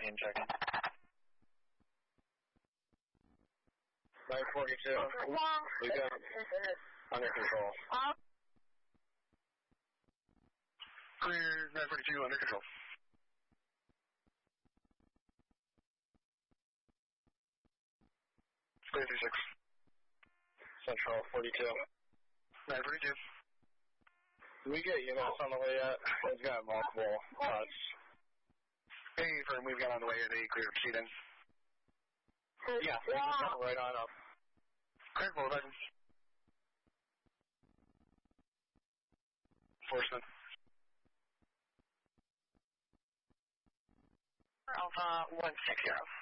team checking. 942. We got under control. Clear 942 under control. Clear 36. Central 42. 942. Did we get units on the way yet? We've got multiple cuts. Hey, firm, we've got on the way at a clear proceeding. Yeah, we can come right on up. Clear 4 seconds. Enforcement. Alpha 160.